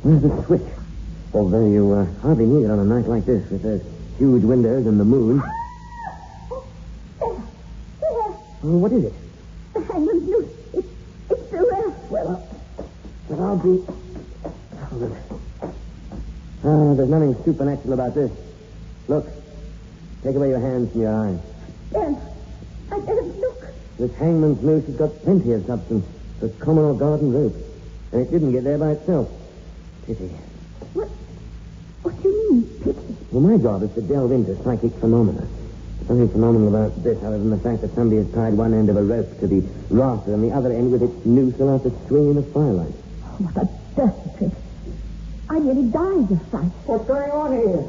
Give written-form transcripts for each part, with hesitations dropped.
Where's the switch? Although you hardly need it on a night like this with those huge windows and the moon. Oh, what is it? The hangman's noose. It's still there. Well, but I'll be... Oh, there's nothing supernatural about this. Look. Take away your hands from your eyes. Ben, I daren't look. This hangman's noose has got plenty of substance. It's a common or garden rope. And it didn't get there by itself. Pity. What do you mean, pity? Well, my job is to delve into psychic phenomena. There's nothing phenomenal about this other than the fact that somebody has tied one end of a rope to the rafter and the other end with its noose allowed to swing in the firelight. Oh, what a dirty trick. I nearly died of fright. What's going on here?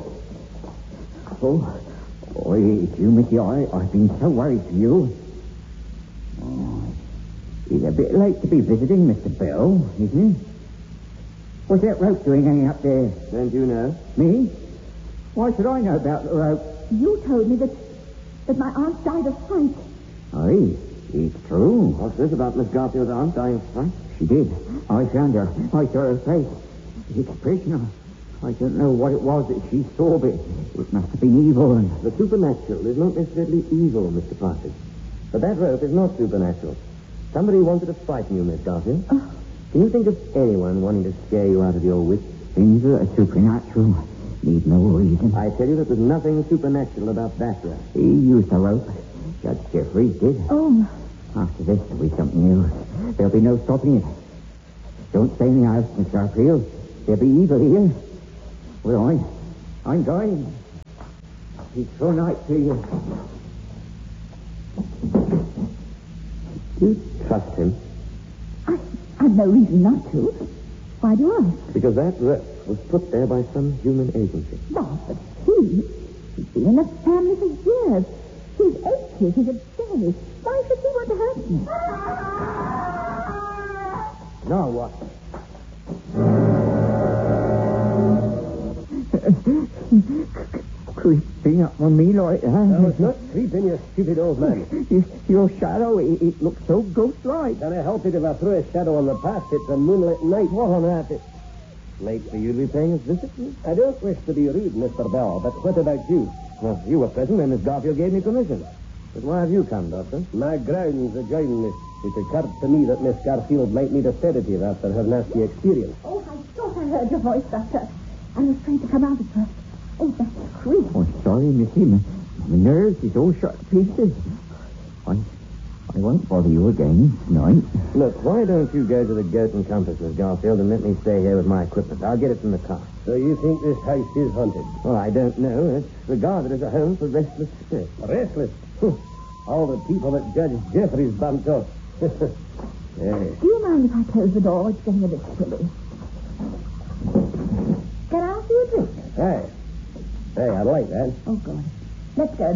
Oh, it's you, Mickey. I've been so worried for you. Oh, he's a bit late to be visiting, Mr. Bell, isn't he? What's that rope doing hanging up there? Don't you know? Me? Why should I know about the rope? You told me that my aunt died of fright. Aye, it's true. What's this about Miss Garfield's aunt dying of fright? She did. I found her. I saw her face. The expression, I don't know what it was that she saw, but it must have been evil. And the supernatural is not necessarily evil, Mr. Partridge. But that rope is not supernatural. Somebody wanted to frighten you, Miss Garfield. Can you think of anyone wanting to scare you out of your wits? Things that are supernatural need no reason. I tell you that there's nothing supernatural about that rope. He used the rope. Judge Jeffries did. Oh. After this, there'll be something else. There'll be no stopping it. Don't stay in the house, Miss Garfield. There'll be evil here. Well, I'm going. Peaceful night to you. Do you trust him? I've no reason not to. Why do I? Because that rope was put there by some human agency. No, but he's been in the family for years. He's 80. He's a daddy. Why should he want to hurt me? Now what? Creeping up on me like that. No, it's not creeping, you stupid old man. Your shadow, it looks so ghost-like. Can I help it if I throw a shadow on the path? It's a moonlit night. What on earth is... Late for you to be paying us visit? I don't wish to be rude, Mr. Bell, but what about you? Well, you were present when Miss Garfield gave me permission. But why have you come, Doctor? My grounds adjoin this. It occurred to me that Miss Garfield might need a sedative after her nasty experience. Oh, I thought I heard your voice, Doctor. I was afraid to come out at first. Oh, that's creepy. Oh, sorry, Missy. My nerves is all shot to pieces. I won't bother you again tonight. Look, why don't you go to the Goat and Compass, Miss Garfield, and let me stay here with my equipment? I'll get it from the car. So you think this house is haunted? Well, I don't know. It's regarded as a home for restless spirits. Restless? All the people that Judge Jeffries bumped off. Yes. Do you mind if I close the door? It's getting a bit chilly. Can I ask you a drink? Hey, I'd like that. Oh, God. Let's go.